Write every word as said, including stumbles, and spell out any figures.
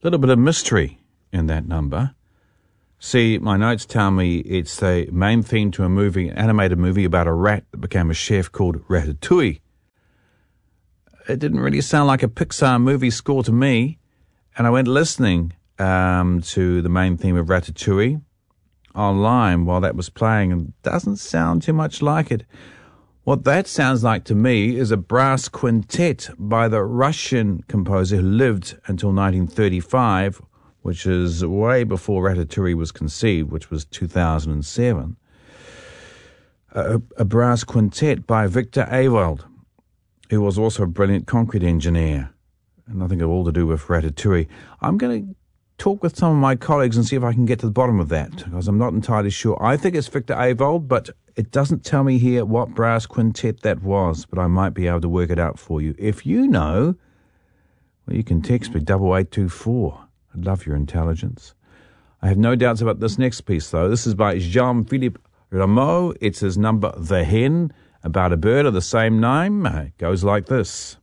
little bit of mystery in that number. See, my notes tell me it's the main theme to a movie, an animated movie about a rat that became a chef called Ratatouille. It didn't really sound like a Pixar movie score to me, and I went listening um, to the main theme of Ratatouille online while that was playing, and it doesn't sound too much like it. What that sounds like to me is a brass quintet by the Russian composer who lived until nineteen thirty-five, which is way before Ratatouille was conceived, which was two thousand seven. A, a brass quintet by Victor Avald, who was also a brilliant concrete engineer. And nothing at all to do with Ratatouille. I'm going to talk with some of my colleagues and see if I can get to the bottom of that, because I'm not entirely sure. I think it's Victor Avald, but it doesn't tell me here what brass quintet that was, but I might be able to work it out for you. If you know, well, you can text me, double eight two four. I'd love your intelligence. I have no doubts about this next piece, though. This is by Jean-Philippe Rameau. It's his number, The Hen, about a bird of the same name. It goes like this.